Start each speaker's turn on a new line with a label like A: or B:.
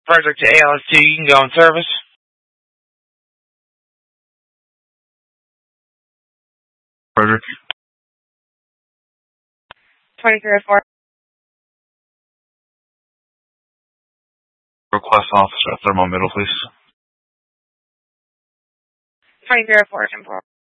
A: Frederick to ALS2, you can go in service.
B: Frederick.
C: 2304.
B: Request officer at Thermal Middle, please.
C: 2304, 10-4.